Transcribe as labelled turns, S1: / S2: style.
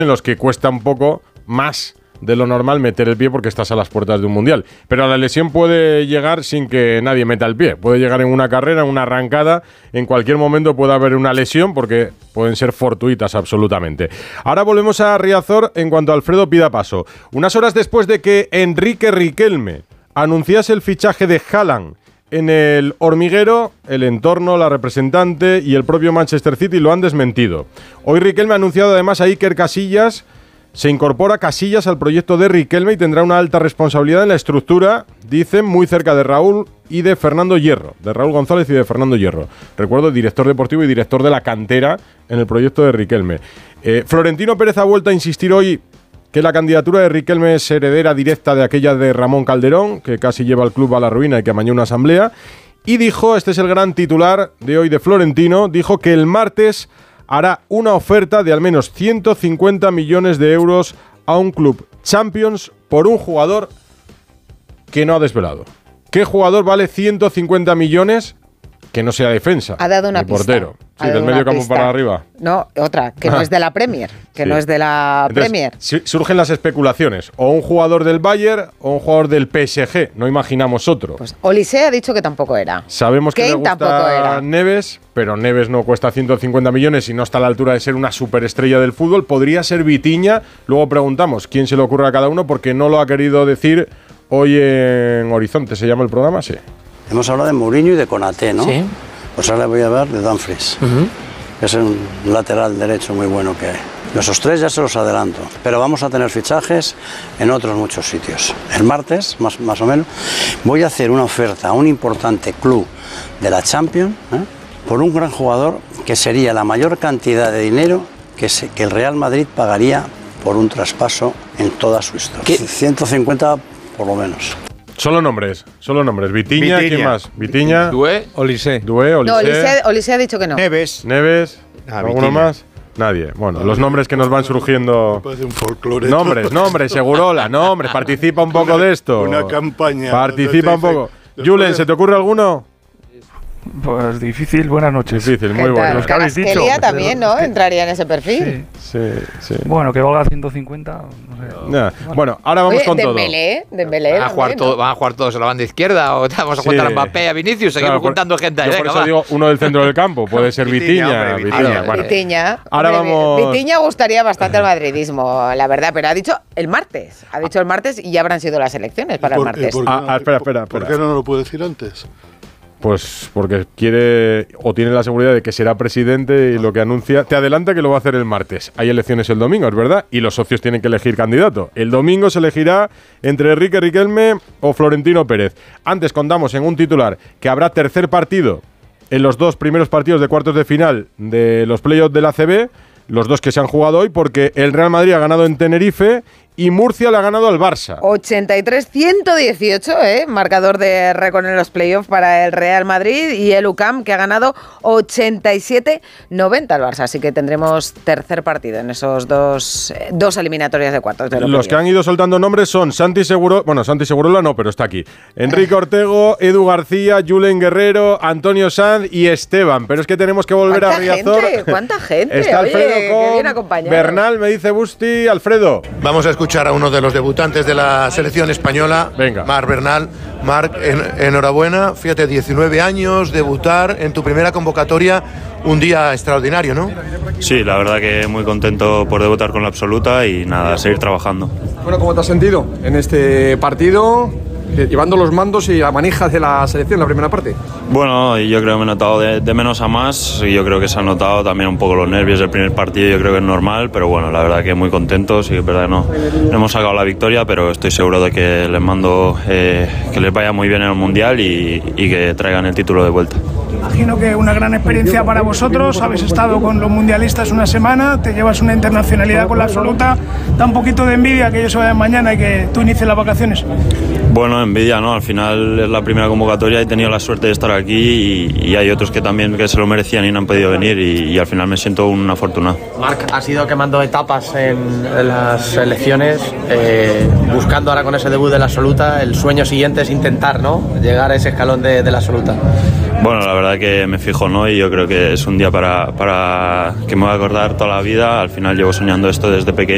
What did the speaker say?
S1: en los que cuesta un poco más de lo normal meter el pie porque estás a las puertas de un mundial. Pero la lesión puede llegar sin que nadie meta el pie. Puede llegar en una carrera, en una arrancada. En cualquier momento puede haber una lesión porque pueden ser fortuitas absolutamente. Ahora volvemos a Riazor en cuanto Alfredo pida paso. Unas horas después de que Enrique Riquelme anunciase el fichaje de Haaland en el hormiguero, el entorno, la representante y el propio Manchester City lo han desmentido. Hoy Riquelme ha anunciado además a Iker Casillas. Se incorpora Casillas al proyecto de Riquelme y tendrá una alta responsabilidad en la estructura, dicen, muy cerca de Raúl y de Fernando Hierro, de Raúl González y de Fernando Hierro. Recuerdo, director deportivo y director de la cantera en el proyecto de Riquelme. Florentino Pérez ha vuelto a insistir hoy que la candidatura de Riquelme es heredera directa de aquella de Ramón Calderón, que casi lleva al club a la ruina y que amañó una asamblea. Y dijo, este es el gran titular de hoy de Florentino, dijo que el martes hará una oferta de al menos 150 millones de euros a un club Champions por un jugador que no ha desvelado. ¿Qué jugador vale 150 millones que no sea defensa?
S2: Ha dado una
S1: pista. Portero. Sí, del medio campo para arriba.
S2: No, otra, que no es de la Premier. Que sí. No es de la Premier.
S1: Surgen las especulaciones. O un jugador del Bayern o un jugador del PSG. No imaginamos otro.
S2: Pues Olise ha dicho que tampoco era.
S1: Sabemos que le gusta Neves, pero Neves no cuesta 150 millones y no está a la altura de ser una superestrella del fútbol. Podría ser Vitinha. Luego preguntamos quién se le ocurre a cada uno porque no lo ha querido decir hoy en Horizonte. ¿Se llama el programa? Sí.
S3: Hemos hablado de Mourinho y de Konaté, ¿no?
S4: Sí.
S3: Pues ahora voy a hablar de Dumfries. Es un lateral derecho muy bueno que hay. Esos tres ya se los adelanto, pero vamos a tener fichajes en otros muchos sitios. El martes, más o menos, voy a hacer una oferta a un importante club de la Champions por un gran jugador que sería la mayor cantidad de dinero que el Real Madrid pagaría por un traspaso en toda su historia. ¿Qué? 150 por lo menos.
S1: Solo nombres. Vitinha, ¿quién más? Vitinha.
S5: Due, Olise.
S2: No, Olise ha dicho que no.
S1: Neves. ¿Alguno más? Nadie. Bueno, los nombres que nos van surgiendo.
S6: Me parece un folclore.
S1: Nombres, Segurola, nombres. Participa un poco de esto.
S6: Una campaña.
S1: Participa un poco. Julen, ¿se te ocurre alguno?
S7: Pues difícil, buenas noches.
S1: Difícil, muy bueno.
S2: Los que habéis dicho. También, ¿no? Entraría en ese perfil.
S1: Sí.
S7: Bueno, que valga 150, no sé.
S1: Nah. Bueno, ahora vamos con
S2: Dembélé,
S5: ¿Van a jugar todos a la banda izquierda o vamos a juntar a Mbappé, a Vinicius? Seguimos juntando gente.
S1: Por eso digo uno del centro del campo. Puede ser Vitinha.
S2: Vitinha gustaría bastante al madridismo, la verdad, pero ha dicho el martes y ya habrán sido las elecciones para el martes.
S1: Espera.
S6: ¿Por qué no lo puede decir antes?
S1: Pues porque quiere o tiene la seguridad de que será presidente y lo que anuncia. Te adelanta que lo va a hacer el martes. Hay elecciones el domingo, es verdad, y los socios tienen que elegir candidato. El domingo se elegirá entre Enrique Riquelme o Florentino Pérez. Antes contamos en un titular que habrá tercer partido en los dos primeros partidos de cuartos de final de los playoffs del ACB, los dos que se han jugado hoy, porque el Real Madrid ha ganado en Tenerife y Murcia le ha ganado al Barça.
S2: 83-118, marcador de récord en los playoffs para el Real Madrid, y el UCAM que ha ganado 87-90 al Barça. Así que tendremos tercer partido en esos dos eliminatorias de cuartos. De
S1: los que han ido soltando nombres son Santi Segurola no, pero está aquí. Enrique Ortego, Edu García, Julen Guerrero, Antonio Sanz y Esteban. Pero es que tenemos que volver a Riazor.
S2: ¿Cuánta gente?
S1: Está Alfredo
S2: qué bien acompañado.
S1: Bernal, me dice Busti. Alfredo.
S8: Vamos a escuchar a uno de los debutantes de la selección española.
S1: Venga.
S8: Marc Bernal. Marc, enhorabuena, fíjate, 19 años, debutar en tu primera convocatoria, un día extraordinario, ¿no?
S9: Sí, la verdad que muy contento por debutar con la absoluta y nada, seguir trabajando.
S10: Bueno, ¿cómo te has sentido en este partido, llevando los mandos y la manija de la selección en la primera parte?
S9: Bueno, yo creo que me he notado de menos a más y yo creo que se han notado también un poco los nervios del primer partido, yo creo que es normal, pero bueno, la verdad que muy contentos y es verdad que no hemos sacado la victoria, pero estoy seguro de que les mando que les vaya muy bien en el Mundial y que traigan el título de vuelta.
S11: Imagino que una gran experiencia para vosotros, habéis estado con los mundialistas una semana, te llevas una internacionalidad con la absoluta, da un poquito de envidia que ellos se vayan mañana y que tú inicies las vacaciones.
S9: Bueno, envidia, ¿no? Al final es la primera convocatoria, he tenido la suerte de estar aquí y hay otros que también que se lo merecían y no han podido venir y al final me siento un afortunado.
S4: Marc, has ido quemando etapas en las selecciones, buscando ahora con ese debut de la absoluta, el sueño siguiente es intentar, ¿no?, llegar a ese escalón de la absoluta.
S9: Bueno, la verdad que me fijo, ¿no? Y yo creo que es un día para que me voy a acordar toda la vida. Al final llevo soñando esto desde pequeño.